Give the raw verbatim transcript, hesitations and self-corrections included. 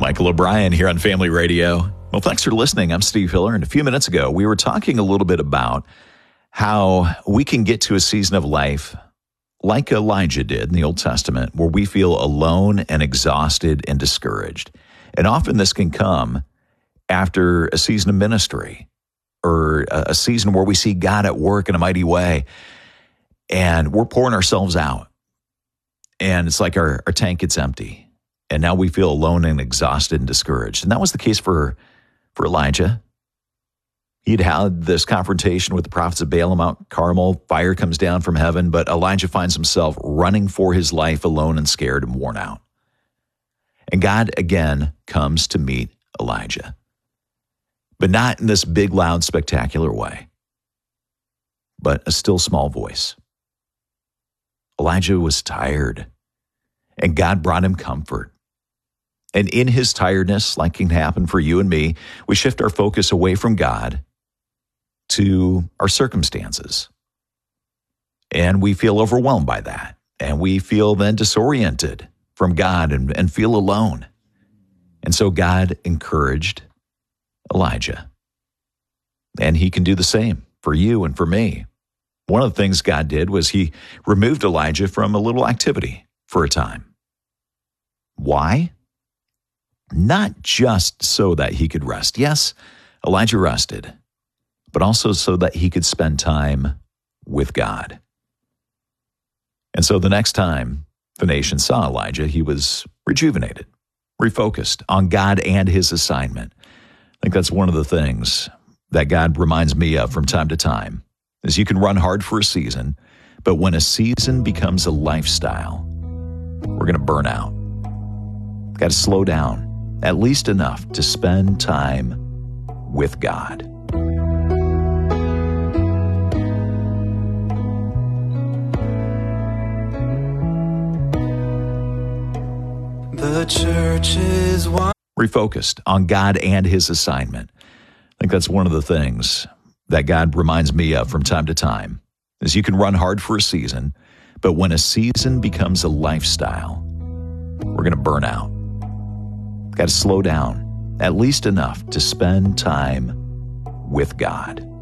Michael O'Brien here on Family Radio. Well, thanks for listening. I'm Steve Hiller, and a few minutes ago, we were talking a little bit about how we can get to a season of life like Elijah did in the Old Testament, where we feel alone and exhausted and discouraged. And often this can come after a season of ministry or a season where we see God at work in a mighty way, and we're pouring ourselves out. And it's like our, our tank gets empty. And now we feel alone and exhausted and discouraged. And that was the case for, for Elijah. He'd had this confrontation with the prophets of Baal on Mount Carmel. Fire comes down from heaven, but Elijah finds himself running for his life alone and scared and worn out. And God again comes to meet Elijah, but not in this big, loud, spectacular way, but a still small voice. Elijah was tired, and God brought him comfort. And in his tiredness, like can happen for you and me, we shift our focus away from God to our circumstances. And we feel overwhelmed by that. And we feel then disoriented from God and, and feel alone. And so God encouraged Elijah. And he can do the same for you and for me. One of the things God did was he removed Elijah from a little activity for a time. Why? Not just so that he could rest. Yes, Elijah rested, but also so that he could spend time with God. And so the next time the nation saw Elijah, he was rejuvenated, refocused on God and his assignment. I think that's one of the things that God reminds me of from time to time, is you can run hard for a season, but when a season becomes a lifestyle, we're going to burn out. Got to slow down, at least enough to spend time with God. The church is one. Refocused on God and his assignment. I think that's one of the things that God reminds me of from time to time, is you can run hard for a season, but when a season becomes a lifestyle, we're going to burn out. Got to slow down, at least enough to spend time with God.